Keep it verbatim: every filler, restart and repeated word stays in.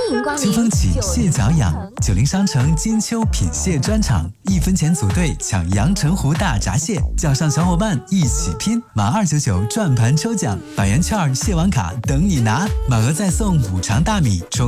迎光临。 秋风起，蟹脚痒，九零商城金秋品蟹专场，一分钱组队抢阳澄湖大闸蟹，叫上小伙伴一起拼，满二九九转盘抽奖，百元券、蟹网卡等你拿，满额再送五常大米。